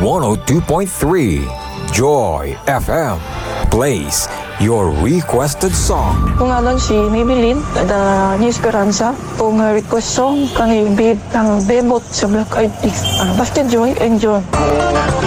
102.3 Joy FM plays your requested song. Kung alam si Maybelline, ada ni Esperanza, kung request song, kang ibig ng debut sa Black Eyed Peas. Basta Joy and John.